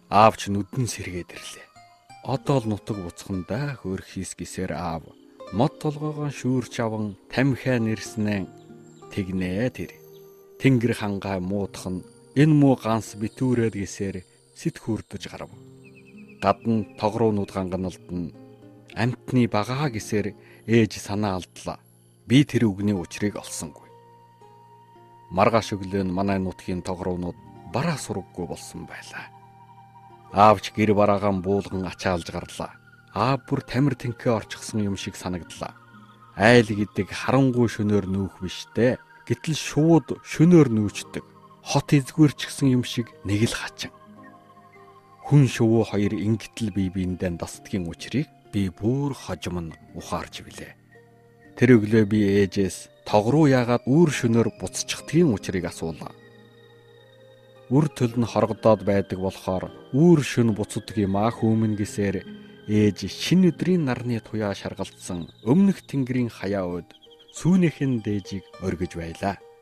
Аавч нүдэн сэргээд ирлээ. Одоо л нутаг буцхандаа хөөрхийс гисээр аав мод толгоогоо шүүрч аван тамхиа нэрснэн тэгнээ тэр. Тэнгэр хангай муудах нь энэ муу ганс битүүрээд гисээр сэтгүүрдэж гарав. Гадна тогруунууд ганганалд нь амтны багаа гисээр ээж санаа алдлаа. Би тэр үгний учрыг олсонгүй. Маргааш өглөө манай нутгийн тогруунууд бараа сураггүй болсон байлаа. Аавч гэр бараагаан буулган ачаалж гарлаа. Аав бүр тамир тэнхээ орчихсон юм шиг санагдлаа. Айл гэдэг харангуй шөнөөр нүүх биштэй. Гэтэл шууд шөнөөр нүүчдэг. Хот эзгүрч гсэн юм шиг нэг л хачин. Хүн шувуу хоёр ингэтэл бие биендээ дасдгийн учрыг би бүр хожим нь ухаарч билээ. Тэр өглөө би ээжээс тогруу яагаад үүр шөнөөр буцчихдгийн учрыг асуулаа. Үр төлн хоргодоод байдаг болохоор үүр шөнө буцдаг юм аа хүмүн гисээр ээж шинэ өдрийн нарны туяа шаргалтсан өмнөх тэнгэрийн хаяа өд сүүнийхэн дээжийг оргиж байлаа.